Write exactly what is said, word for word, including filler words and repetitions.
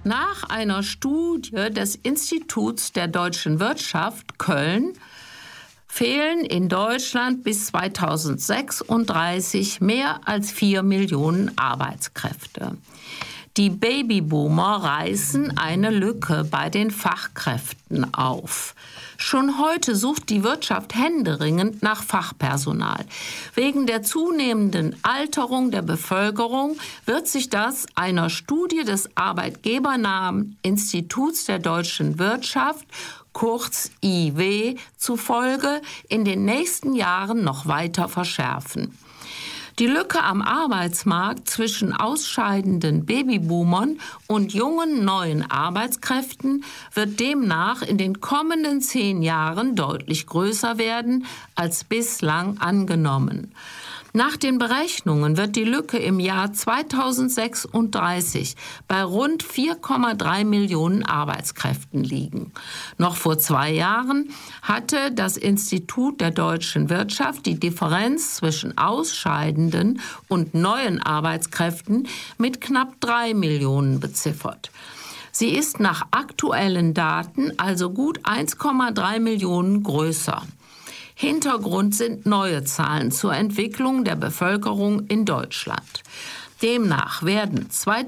Nach einer Studie des Instituts der deutschen Wirtschaft Köln fehlen in Deutschland bis zweitausendsechsunddreißig mehr als vier Millionen Arbeitskräfte. Die Babyboomer reißen eine Lücke bei den Fachkräften auf. Schon heute sucht die Wirtschaft händeringend nach Fachpersonal. Wegen der zunehmenden Alterung der Bevölkerung wird sich das einer Studie des arbeitgebernahen Instituts der deutschen Wirtschaft, kurz I W, zufolge in den nächsten Jahren noch weiter verschärfen. Die Lücke am Arbeitsmarkt zwischen ausscheidenden Babyboomern und jungen neuen Arbeitskräften wird demnach in den kommenden zehn Jahren deutlich größer werden als bislang angenommen. Nach den Berechnungen wird die Lücke im Jahr zweitausendsechsunddreißig bei rund vier Komma drei Millionen Arbeitskräften liegen. Noch vor zwei Jahren hatte das Institut der deutschen Wirtschaft die Differenz zwischen ausscheidenden und neuen Arbeitskräften mit knapp drei Millionen beziffert. Sie ist nach aktuellen Daten also gut eins Komma drei Millionen größer. Hintergrund sind neue Zahlen zur Entwicklung der Bevölkerung in Deutschland. Demnach werden